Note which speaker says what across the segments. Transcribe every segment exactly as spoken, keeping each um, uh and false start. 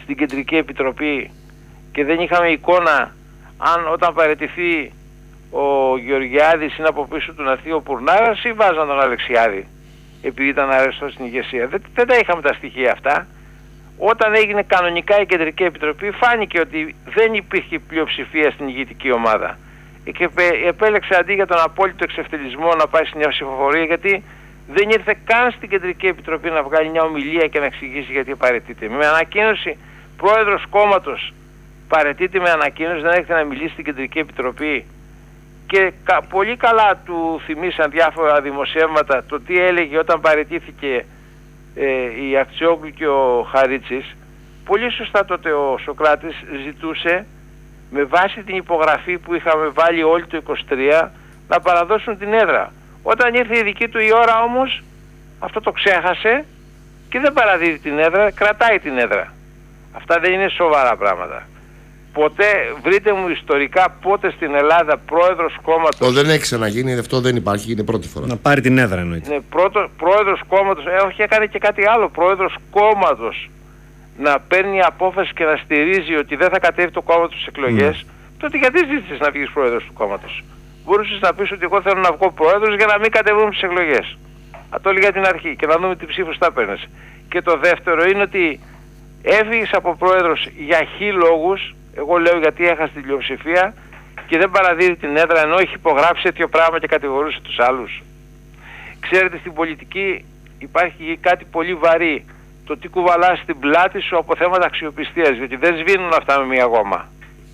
Speaker 1: στην Κεντρική Επιτροπή και δεν είχαμε εικόνα αν όταν παραιτηθεί ο Γεωργιάδης είναι από πίσω του να έρθει ο Πουρνάρας ή βάζαν τον Αλεξιάδη επειδή ήταν αρεστός στην ηγεσία. Δεν, δεν τα είχαμε τα στοιχεία αυτά. Όταν έγινε κανονικά η Κεντρική Επιτροπή φάνηκε ότι δεν υπήρχε πλειοψηφία στην ηγετική ομάδα και επέλεξε αντί για τον απόλυτο εξευτελισμό να πάει σε μια ψηφοφορία, γιατί δεν ήρθε καν στην Κεντρική Επιτροπή να βγάλει μια ομιλία και να εξηγήσει γιατί παραιτείται. Με ανακοίνωση, πρόεδρος κόμματος παραιτείται με ανακοίνωση, δεν έρχεται να μιλήσει στην Κεντρική Επιτροπή. Και κα, πολύ καλά του θυμήσαν διάφορα δημοσιεύματα το τι έλεγε όταν παραιτήθηκε ε, η Ακτιόγλου και ο Χαρίτσης. Πολύ σωστά τότε ο Σωκράτης ζητούσε με βάση την υπογραφή που είχαμε βάλει όλοι το είκοσι τρία να παραδώσουν την έδρα. Όταν ήρθε η δική του η ώρα όμως, αυτό το ξέχασε και δεν παραδίδει την έδρα, κρατάει την έδρα. Αυτά δεν είναι σοβαρά πράγματα. Ποτέ, βρείτε μου ιστορικά πότε στην Ελλάδα πρόεδρος κόμματος...
Speaker 2: Το δεν έχει ξαναγίνει, αυτό δεν υπάρχει, είναι πρώτη φορά.
Speaker 3: Να πάρει την έδρα εννοείται.
Speaker 1: Ναι, πρώτο, πρόεδρος κόμματος, ε, όχι έκανε και κάτι άλλο, πρόεδρος κόμματος να παίρνει απόφαση και να στηρίζει ότι δεν θα κατέβει το κόμμα του στις εκλογές, mm. τότε γιατί ζήτησες να βγεις πρόεδρος του κόμματος? Μπορούσες να πεις ότι εγώ θέλω να βγω πρόεδρος για να μην κατεβούμε στις εκλογές. Να το έλεγα την αρχή και να δούμε τι ψήφους θα παίρνεις. Και το δεύτερο είναι ότι έφυγες από πρόεδρος για χι λόγους, εγώ λέω γιατί έχασε την πλειοψηφία και δεν παραδίδει την έδρα ενώ έχει υπογράψει τέτοιο πράγμα και κατηγορούσε τους άλλους. Ξέρετε, στην πολιτική υπάρχει κάτι πολύ βαρύ. Το τι κουβαλάς στην πλάτη σου από θέματα αξιοπιστίας, γιατί δεν σβήνουν αυτά με μία γόμα.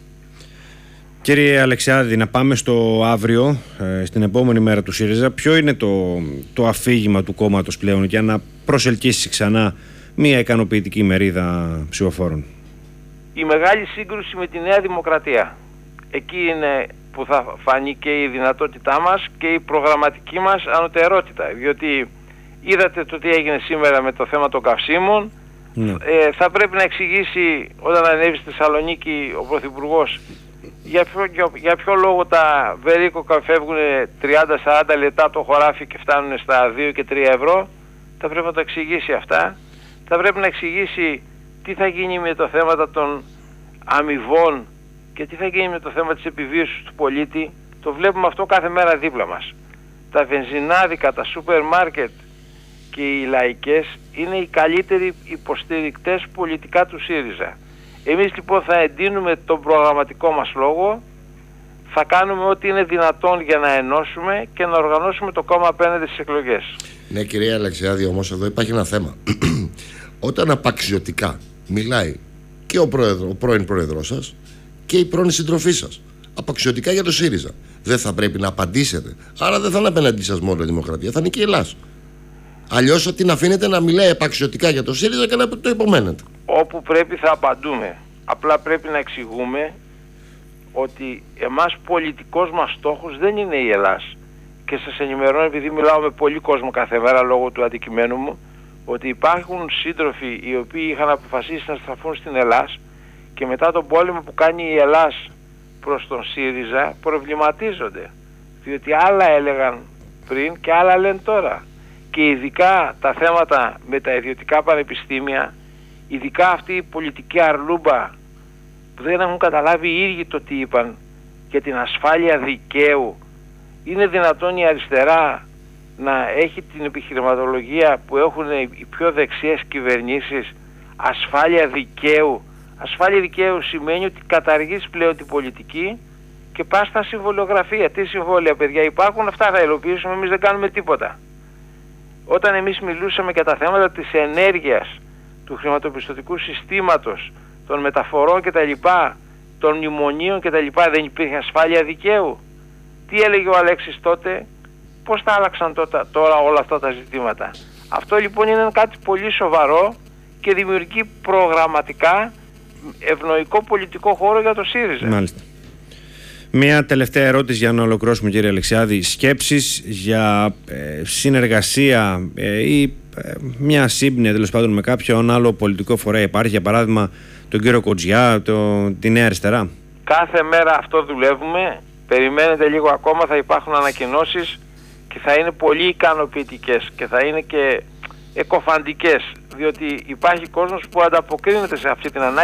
Speaker 3: Κύριε Αλεξιάδη, να πάμε στο αύριο, ε, στην επόμενη μέρα του ΣΥΡΙΖΑ. Ποιο είναι το, το αφήγημα του κόμματος πλέον για να προσελκύσει ξανά μία ικανοποιητική μερίδα ψηφοφόρων?
Speaker 1: Η μεγάλη σύγκρουση με τη Νέα Δημοκρατία. Εκεί είναι που θα φανεί και η δυνατότητά μας και η προγραμματική μας ανωτερότητα. Διότι είδατε το τι έγινε σήμερα με το θέμα των καυσίμων. Ναι. Ε, θα πρέπει να εξηγήσει όταν ανέβει στη Θεσσαλονίκη ο Πρωθυπουργός για ποιο, για, για ποιο λόγο τα βερίκοκα φεύγουν τριάντα σαράντα λεπτά το χωράφι και φτάνουν στα δύο και τρία ευρώ. Θα πρέπει να το εξηγήσει αυτά. Θα πρέπει να εξηγήσει τι θα γίνει με το θέμα των αμοιβών και τι θα γίνει με το θέμα της επιβίωσης του πολίτη. Το βλέπουμε αυτό κάθε μέρα δίπλα μας. Τα βενζινάδικα, τα σούπερ μάρκετ και οι λαϊκές είναι οι καλύτεροι υποστηρικτές πολιτικά του ΣΥΡΙΖΑ. Εμείς λοιπόν θα εντείνουμε τον προγραμματικό μας λόγο, θα κάνουμε ό,τι είναι δυνατόν για να ενώσουμε και να οργανώσουμε το κόμμα απέναντι στις εκλογές.
Speaker 2: Ναι, κυρία Αλεξιάδη, όμως εδώ υπάρχει ένα θέμα. Όταν απαξιωτικά μιλάει και ο, πρόεδρο, ο πρώην πρόεδρός σας και η πρώην συντροφή σας απαξιωτικά για το ΣΥΡΙΖΑ, δεν θα πρέπει να απαντήσετε? Άρα δεν θα είναι απέναντί σας μόνο η Δημοκρατία, θα είναι και η Ελλάς. Αλλιώς ότι να αφήνετε να μιλάει επαξιωτικά για το ΣΥΡΙΖΑ και να το υπομένετε.
Speaker 1: Όπου πρέπει θα απαντούμε. Απλά πρέπει να εξηγούμε ότι εμάς πολιτικός μας στόχος δεν είναι η Ελλάς. Και σας ενημερώνω, επειδή μιλάω με πολύ κόσμο κάθε μέρα λόγω του αντικειμένου μου, ότι υπάρχουν σύντροφοι οι οποίοι είχαν αποφασίσει να στραφούν στην Ελλάς και μετά τον πόλεμο που κάνει η Ελλάς προς τον ΣΥΡΙΖΑ προβληματίζονται. Διότι άλλα έλεγαν πριν και άλλα λένε τώρα. Και ειδικά τα θέματα με τα ιδιωτικά πανεπιστήμια, ειδικά αυτή η πολιτική αρλούμπα που δεν έχουν καταλάβει οι ίδιοι το τι είπαν για την ασφάλεια δικαίου. Είναι δυνατόν η αριστερά να έχει την επιχειρηματολογία που έχουν οι πιο δεξιές κυβερνήσεις, ασφάλεια δικαίου? Ασφάλεια δικαίου σημαίνει ότι καταργείς πλέον την πολιτική και πας στα συμβολιογραφία. Τι συμβόλαια, παιδιά, υπάρχουν, αυτά θα υλοποιήσουμε, εμείς δεν κάνουμε τίποτα. Όταν εμείς μιλούσαμε για τα θέματα της ενέργειας, του χρηματοπιστωτικού συστήματος, των μεταφορών κτλ, των μνημονίων κτλ, δεν υπήρχε ασφάλεια δικαίου? Τι έλεγε ο Αλέξης τότε? Πώς τα άλλαξαν τότε, τώρα όλα αυτά τα ζητήματα? Αυτό λοιπόν είναι κάτι πολύ σοβαρό και δημιουργεί προγραμματικά ευνοϊκό πολιτικό χώρο για το ΣΥΡΙΖΑ.
Speaker 3: Μάλιστα. Μια τελευταία ερώτηση για να ολοκληρώσουμε, κύριε Αλεξιάδη. Σκέψεις για ε, συνεργασία ε, ή ε, μια σύμπνοια τέλος πάντων με κάποιον άλλο πολιτικό φορέα υπάρχει? Για παράδειγμα τον κύριο Κοτζιά, το, τη Νέα Αριστερά.
Speaker 1: Κάθε μέρα αυτό δουλεύουμε. Περιμένετε λίγο ακόμα, θα υπάρχουν ανακοινώσεις και θα είναι πολύ ικανοποιητικές και θα είναι και εκοφαντικές, διότι υπάρχει κόσμος που ανταποκρίνεται σε αυτή την ανάγκη.